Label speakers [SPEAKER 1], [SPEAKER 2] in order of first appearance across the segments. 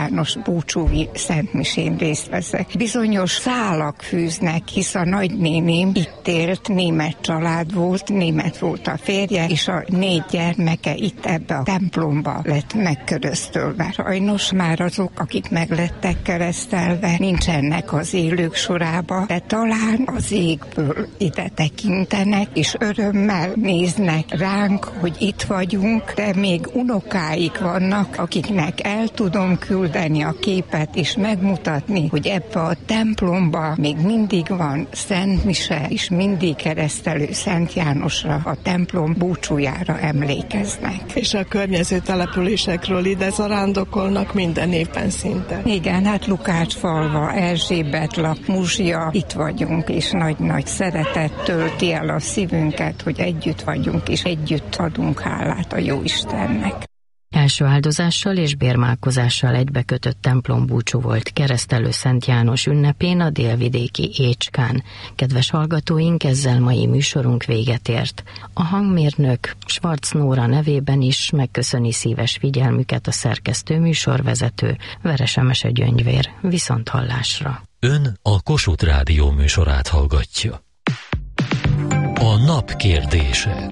[SPEAKER 1] János búcsúi szentmisén részt veszek. Bizonyos szálak fűznek, hisz a nagynéném itt élt, német család volt, német volt a férje, és a 4 gyermeke itt ebbe a templomba lett megköröztölve. Sajnos már azok, akik meg lettek keresztelve, nincsenek az élők sorába, de talán az égből ide tekintenek, és örömmel néznek ránk, hogy itt vagyunk, de még unokáik vannak, akiknek el tudom küldeni a képet, és megmutatni, hogy ebbe a templomba még mindig van szentmise, és mindig keresztelő Szent Jánosra, a templom búcsújára emlékeznek.
[SPEAKER 2] És a környező településekről ide zarándokolnak minden évben szinte.
[SPEAKER 1] Igen, hát Lukácsfalva, Erzsébetlak, Muzsia, itt vagyunk, és nagy-nagy szeretet tölti el a szívünket, hogy együtt vagyunk, és együtt adunk hálát a Jóistennek.
[SPEAKER 3] Első áldozással és bérmálkozással egybekötött templombúcsú volt keresztelő Szent János ünnepén a délvidéki Écskán. Kedves hallgatóink, ezzel mai műsorunk véget ért. A hangmérnök Schwarz Nóra nevében is megköszöni szíves figyelmüket a szerkesztő műsorvezető Veresemese Gyöngyvér. Viszonthallásra.
[SPEAKER 4] Ön a Kossuth Rádió műsorát hallgatja. A nap kérdése.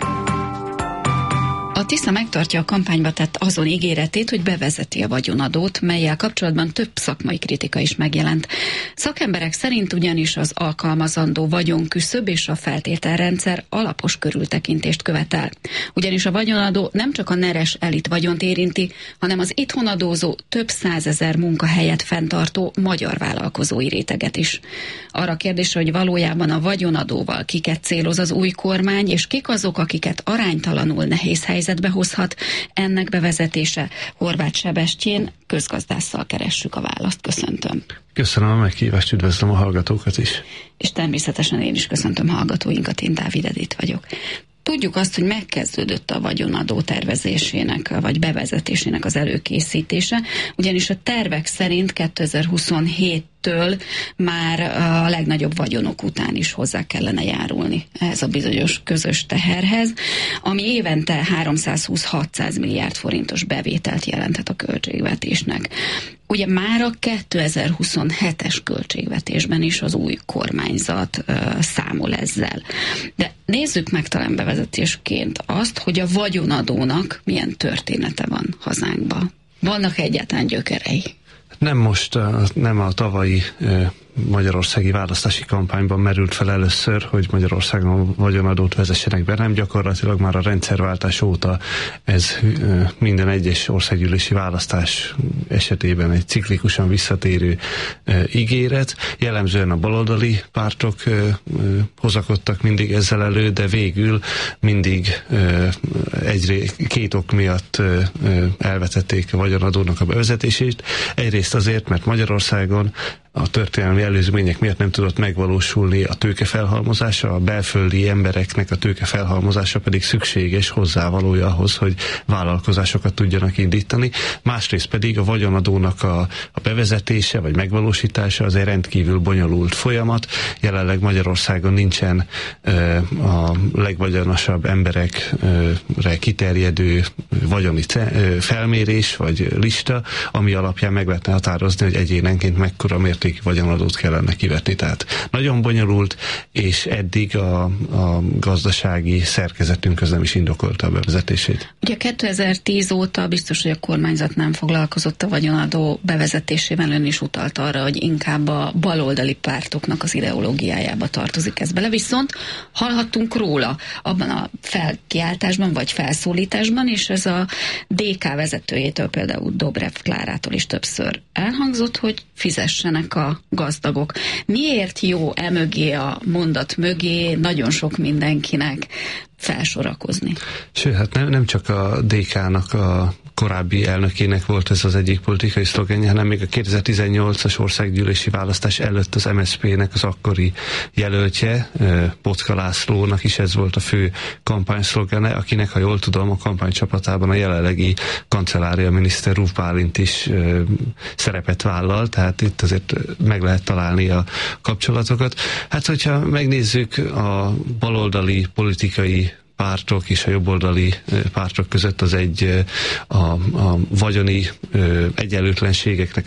[SPEAKER 5] A Tisza megtartja a kampányba tett azon ígéretét, hogy bevezeti a vagyonadót, mellyel kapcsolatban több szakmai kritika is megjelent. Szakemberek szerint ugyanis az alkalmazandó vagyonküszöb és a feltételrendszer alapos körültekintést követel. Ugyanis a vagyonadó nem csak a neres elit vagyont érinti, hanem az itthon adózó több 100 000 munkahelyet fenntartó magyar vállalkozói réteget is. Arra kérdésre, hogy valójában a vagyonadóval kiket céloz az új kormány, és kik azok, akiket aránytalanul nehéz helyzetbe hozhat ennek bevezetése. Horváth Sebestyén közgazdásszal keressük a választ. Köszöntöm.
[SPEAKER 6] Köszönöm a meghívást, üdvözlöm a hallgatókat is.
[SPEAKER 5] És természetesen én is köszöntöm hallgatóinkat, én Dávid Edith vagyok. Tudjuk azt, hogy megkezdődött a vagyonadó tervezésének, vagy bevezetésének az előkészítése, ugyanis a tervek szerint 2027-től már a legnagyobb vagyonok után is hozzá kellene járulni ehhez a bizonyos közös teherhez, ami évente 320-600 milliárd forintos bevételt jelenthet a költségvetésnek. Ugye már a 2027-es költségvetésben is az új kormányzat számol ezzel. De nézzük meg talán bevezetésként azt, hogy a vagyonadónak milyen története van hazánkban. Vannak egyáltalán gyökerei?
[SPEAKER 6] Nem a tavalyi magyarországi választási kampányban merült fel először, hogy Magyarországon vagyonadót vezessenek be, nem gyakorlatilag már a rendszerváltás óta ez minden egyes országgyűlési választás esetében egy ciklikusan visszatérő ígéret. Jellemzően a baloldali pártok hozakodtak mindig ezzel elő, de végül mindig két ok miatt elvetették a vagyonadónak a bevezetését. Egyrészt azért, mert Magyarországon a történelmi előzmények miatt nem tudott megvalósulni a tőkefelhalmozása, a belföldi embereknek a tőkefelhalmozása pedig szükséges hozzávalója ahhoz, hogy vállalkozásokat tudjanak indítani. Másrészt pedig a vagyonadónak a bevezetése vagy megvalósítása az egy rendkívül bonyolult folyamat. Jelenleg Magyarországon nincsen a legvagyonosabb emberekre kiterjedő vagyoni felmérés vagy lista, ami alapján meg lehetne határozni, hogy egyénenként mekkora mértékű vagyonadót kellene kivetni. Tehát nagyon bonyolult, és eddig a gazdasági szerkezetünk az nem is indokolta a bevezetését.
[SPEAKER 5] Ugye 2010 óta biztos, hogy a kormányzat nem foglalkozott a vagyonadó bevezetésével, ön is utalt arra, hogy inkább a baloldali pártoknak az ideológiájába tartozik ez bele. Viszont hallhattunk róla abban a felkiáltásban vagy felszólításban, és ez a DK vezetőjétől, például Dobrev Klárától is többször elhangzott, hogy fizessenek a gazdagok. Miért jó emögé a mondat mögé nagyon sok mindenkinek felsorakozni?
[SPEAKER 6] Sőt, hát nem csak a DK-nak a korábbi elnökének volt ez az egyik politikai szlogenje, hanem még a 2018-as országgyűlési választás előtt az MSZP-nek az akkori jelöltje, Boczka Lászlónak is ez volt a fő kampányszlogene, akinek, ha jól tudom, a kampánycsapatában a jelenlegi kancellária miniszter Ruf Bálint is szerepet vállal, tehát itt azért meg lehet találni a kapcsolatokat. Hát, hogyha megnézzük a baloldali politikai pártok és a jobboldali pártok között az egy a vagyoni egyenlőtlenségeknek